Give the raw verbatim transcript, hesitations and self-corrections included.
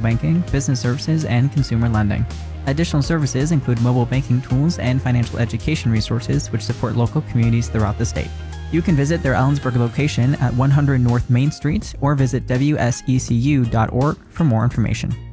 banking, business services, and consumer lending. Additional services include mobile banking tools and financial education resources which support local communities throughout the state. You can visit their Ellensburg location at one hundred North Main Street or visit W S E C U dot org for more information.